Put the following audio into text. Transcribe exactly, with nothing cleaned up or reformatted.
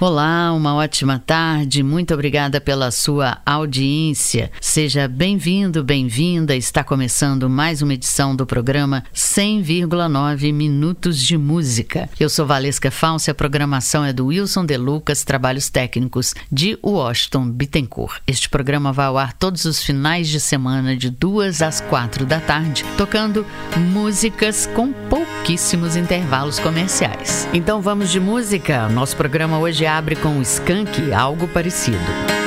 Olá, uma ótima tarde, muito obrigada pela sua audiência. Seja bem-vindo, bem-vinda. Está começando mais uma edição do programa cem vírgula nove Minutos de Música. Eu sou Valesca Falce, a programação é do Wilson De Lucas, trabalhos técnicos de Washington Bittencourt. Este programa vai ao ar todos os finais de semana, de duas às quatro da tarde, tocando músicas com pouquíssimos intervalos comerciais. Então vamos de música. Nosso programa hoje abre com o Skank, algo parecido.